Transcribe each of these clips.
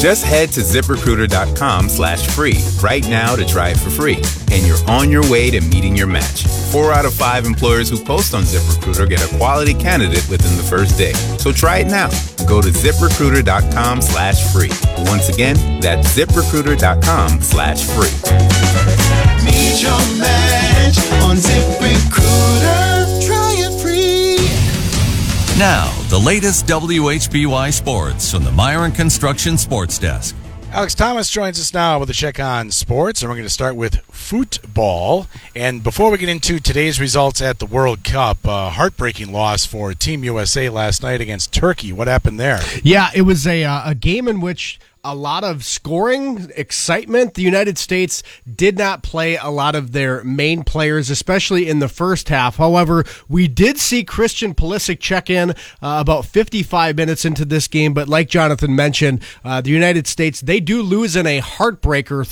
Just head to ZipRecruiter.com/free right now to try it for free. And you're on your way to meeting your match. 4 out of 5 employers who post on ZipRecruiter get a quality candidate within the first day. So try it now. Go to ZipRecruiter.com/free. Once again, that's ZipRecruiter.com/free. Meet your match on ZipRecruiter. Try it free. Now, the latest WHBY sports from the Myron Construction Sports Desk. Alex Thomas joins us now with a check on sports, and we're going to start with football. And before we get into today's results at the World Cup, heartbreaking loss for Team USA last night against Turkey. What happened there? Yeah, it was a game in which a lot of scoring, excitement. The United States did not play a lot of their main players, especially in the first half. However, we did see Christian Pulisic check in about 55 minutes into this game. But like Jonathan mentioned, the United States, they do lose in a heartbreaker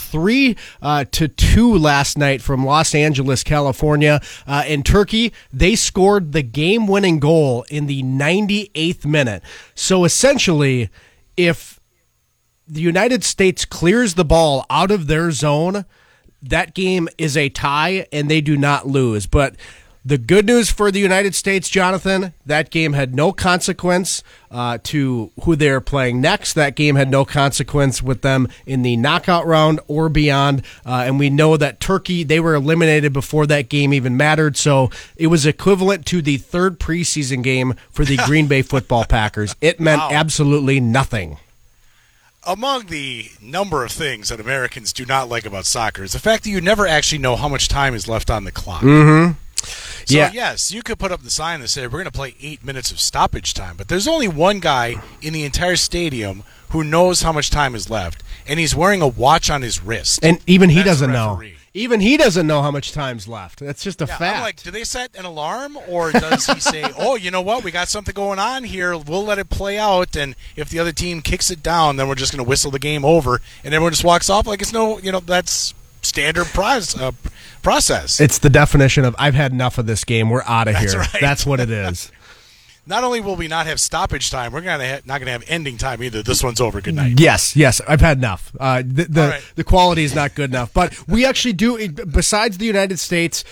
3-2 last night from Los Angeles, California. In Turkey, they scored the game-winning goal in the 98th minute. So essentially, if the United States clears the ball out of their zone, that game is a tie and they do not lose. But the good news for the United States, Jonathan, that game had no consequence to who they're playing next. That game had no consequence with them in the knockout round or beyond. And we know that Turkey, they were eliminated before that game even mattered. So it was equivalent to the third preseason game for the Green Bay football Packers. It meant absolutely nothing. Among the number of things that Americans do not like about soccer is the fact that you never actually know how much time is left on the clock. Mm-hmm. So, yes, you could put up the sign that said, we're going to play 8 minutes of stoppage time, but there's only one guy in the entire stadium who knows how much time is left, and he's wearing a watch on his wrist. And even he doesn't know. Even he doesn't know how much time's left. That's just a fact. I'm like, do they set an alarm, or does he say, oh, you know what, we got something going on here, we'll let it play out, and if the other team kicks it down, then we're just going to whistle the game over, and everyone just walks off like it's no, that's standard process. It's the definition of, I've had enough of this game, we're out of here. Right. That's what it is. Not only will we not have stoppage time, we're not going to have ending time either. This one's over. Good night. Yes, I've had enough. The quality is not good enough. But we actually do, besides the United States,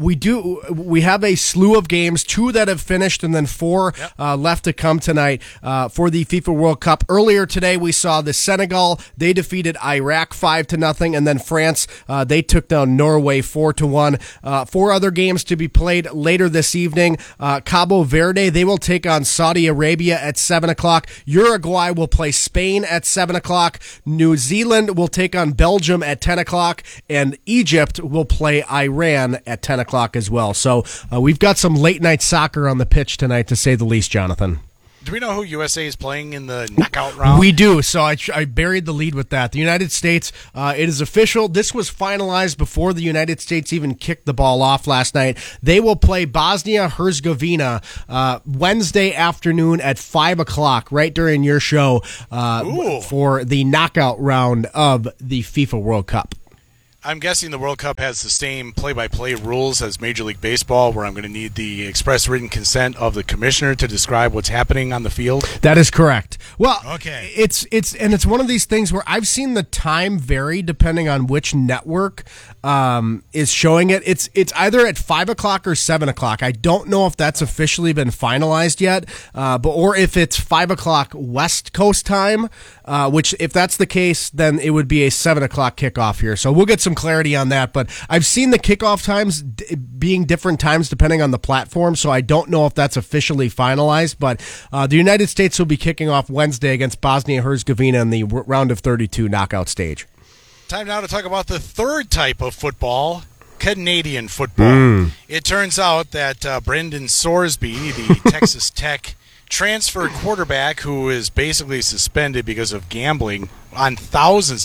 we have a slew of games, 2 that have finished and then 4 left to come tonight for the FIFA World Cup. Earlier today, we saw the Senegal. They defeated Iraq 5-0, and then France, they took down Norway 4-1. 4 other games to be played later this evening. Cabo Verde, they will take on Saudi Arabia at 7 o'clock. Uruguay will play Spain at 7 o'clock. New Zealand will take on Belgium at 10 o'clock. And Egypt will play Iran at 10 o'clock as well. So we've got some late night soccer on the pitch tonight, to say the least, Jonathan. Do we know who USA is playing in the knockout round? We do, so I buried the lead with that. The United States, it is official. This was finalized before the United States even kicked the ball off last night. They will play Bosnia-Herzegovina Wednesday afternoon at 5 o'clock, right during your show, for the knockout round of the FIFA World Cup. I'm guessing the World Cup has the same play-by-play rules as Major League Baseball, where I'm going to need the express written consent of the commissioner to describe what's happening on the field. That is correct. Well, okay. It's one of these things where I've seen the time vary depending on which network is showing it. It's either at 5 o'clock or 7 o'clock. I don't know if that's officially been finalized yet, or if it's 5 o'clock West Coast time. Which, if that's the case, then it would be a 7 o'clock kickoff here. So we'll get some clarity on that. But I've seen the kickoff times being different times depending on the platform, so I don't know if that's officially finalized. But the United States will be kicking off Wednesday against Bosnia-Herzegovina in the round of 32 knockout stage. Time now to talk about the third type of football, Canadian football. It turns out that Brendan Sorsby, the Texas Tech transferred quarterback who is basically suspended because of gambling on thousands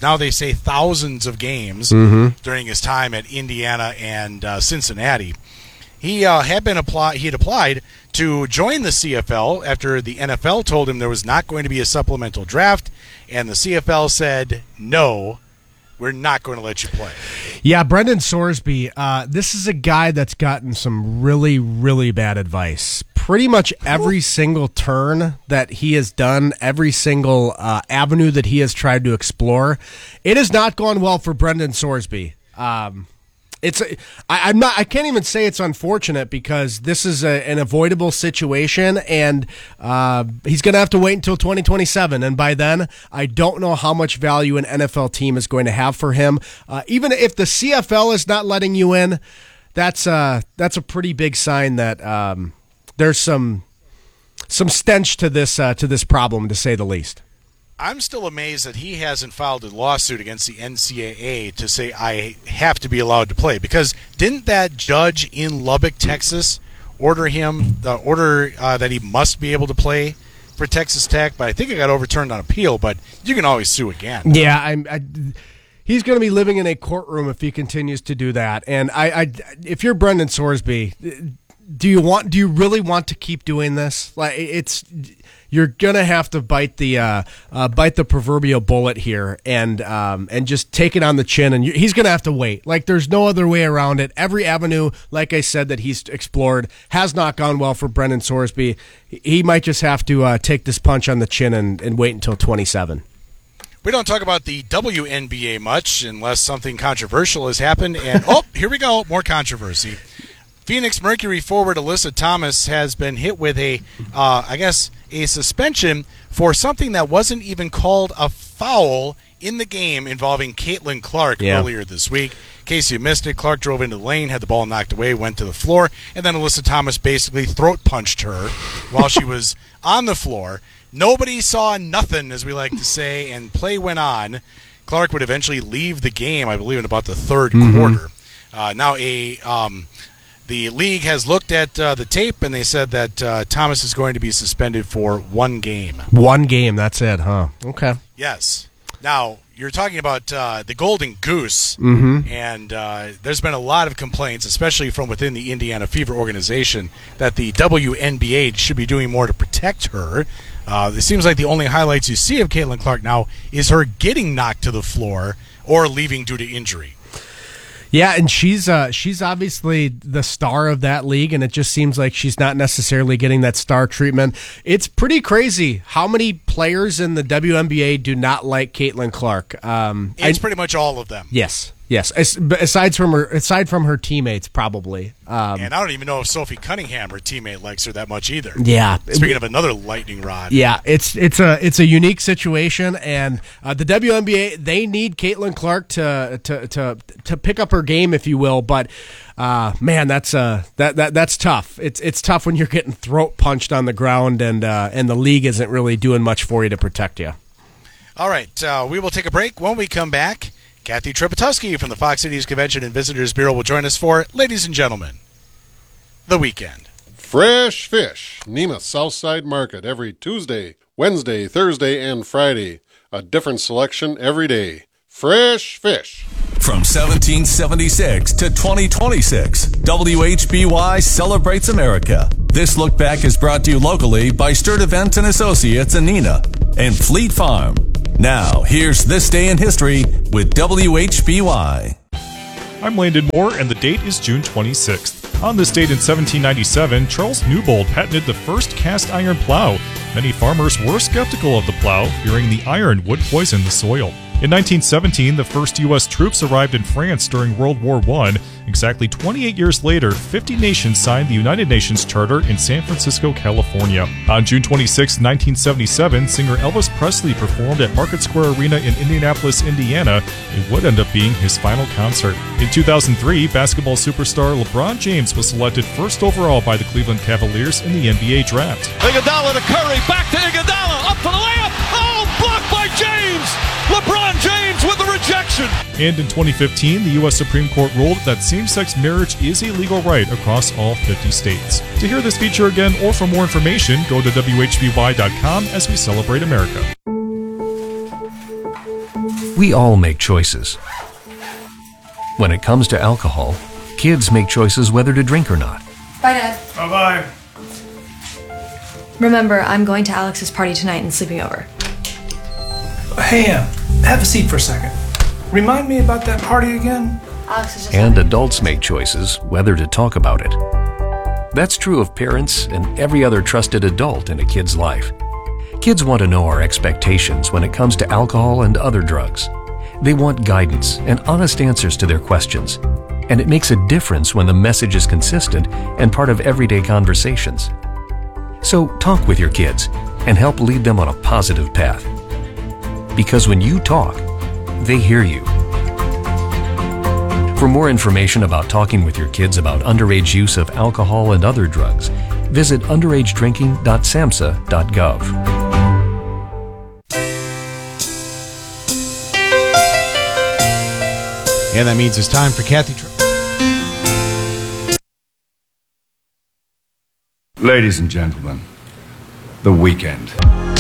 of games during his time at Indiana and Cincinnati. He had applied to join the CFL after the NFL told him there was not going to be a supplemental draft, and the CFL said, no, we're not going to let you play. Yeah, Brendan Sorsby, this is a guy that's gotten some really, really bad advice. pretty much every single turn that he has done, every single avenue that he has tried to explore, it has not gone well for Brendan Sorsby. I can't even say it's unfortunate because this is an avoidable situation, and he's going to have to wait until 2027. And by then, I don't know how much value an NFL team is going to have for him. Even if the CFL is not letting you in, that's a pretty big sign that there's some stench to this problem, to say the least. I'm still amazed that he hasn't filed a lawsuit against the NCAA to say I have to be allowed to play, because didn't that judge in Lubbock, Texas, order that he must be able to play for Texas Tech? But I think it got overturned on appeal, but you can always sue again. Yeah, he's going to be living in a courtroom if he continues to do that. And if you're Brendan Sorsby, do you really want to keep doing this? You're gonna have to bite the proverbial bullet here and just take it on the chin, and he's gonna have to wait. Like, there's no other way around it. Every avenue, like I said, that he's explored has not gone well for Brendan Sorsby. He might just have to take this punch on the chin and wait until 27. We don't talk about the WNBA much unless something controversial has happened, and here we go, more controversy. Phoenix Mercury forward Alyssa Thomas has been hit with a suspension for something that wasn't even called a foul in the game involving Caitlin Clark earlier this week. In case you missed it, Clark drove into the lane, had the ball knocked away, went to the floor, and then Alyssa Thomas basically throat punched her while she was on the floor. Nobody saw nothing, as we like to say, and play went on. Clark would eventually leave the game, I believe, in about the third quarter. The league has looked at the tape, and they said that Thomas is going to be suspended for 1 game. 1 game, that's it, huh? Okay. Yes. Now, you're talking about the Golden Goose, and there's been a lot of complaints, especially from within the Indiana Fever organization, that the WNBA should be doing more to protect her. It seems like the only highlights you see of Caitlin Clark now is her getting knocked to the floor or leaving due to injury. Yeah, and she's obviously the star of that league, and it just seems like she's not necessarily getting that star treatment. It's pretty crazy how many players in the WNBA do not like Caitlin Clark. It's pretty much all of them. Yes. Aside from her teammates, probably. And I don't even know if Sophie Cunningham, her teammate, likes her that much either. Yeah. Speaking of another lightning rod. Yeah, it's a unique situation, and the WNBA, they need Caitlin Clark to pick up her game, if you will. But man, that's tough. It's tough when you're getting throat punched on the ground, and the league isn't really doing much for you to protect you. All right, we will take a break. When we come back, Kathy Trepetoski from the Fox Cities Convention and Visitors Bureau will join us for, ladies and gentlemen, The Weekend. Fresh fish, Nema Southside Market, every Tuesday, Wednesday, Thursday, and Friday. A different selection every day. Fresh fish. From 1776 to 2026, WHBY celebrates America. This look back is brought to you locally by Sturt Event and Associates in Neenah and Fleet Farm. Now, here's This Day in History with WHBY. I'm Landon Moore, and the date is June 26th. On this date in 1797, Charles Newbold patented the first cast iron plow. Many farmers were skeptical of the plow, fearing the iron would poison the soil. In 1917, the first U.S. troops arrived in France during World War I. Exactly 28 years later, 50 nations signed the United Nations Charter in San Francisco, California. On June 26, 1977, singer Elvis Presley performed at Market Square Arena in Indianapolis, Indiana. It would end up being his final concert. In 2003, basketball superstar LeBron James was selected first overall by the Cleveland Cavaliers in the NBA draft. Iguodala to Curry, back to Iguodala, up for the layup. Oh, blocked by James! LeBron James with the rejection! And in 2015, the U.S. Supreme Court ruled that same-sex marriage is a legal right across all 50 states. To hear this feature again or for more information, go to WHBY.com as we celebrate America. We all make choices. When it comes to alcohol, kids make choices whether to drink or not. Bye, Dad. Bye-bye. Remember, I'm going to Alex's party tonight and sleeping over. Hey, have a seat for a second. Remind me about that party again? Alex is just And adults make choices whether to talk about it. That's true of parents and every other trusted adult in a kid's life. Kids want to know our expectations when it comes to alcohol and other drugs. They want guidance and honest answers to their questions. And it makes a difference when the message is consistent and part of everyday conversations. So talk with your kids and help lead them on a positive path. Because when you talk, they hear you. For more information about talking with your kids about underage use of alcohol and other drugs, visit underagedrinking.samhsa.gov. And that means it's time for Kathy. Ladies and gentlemen, The Weeknd.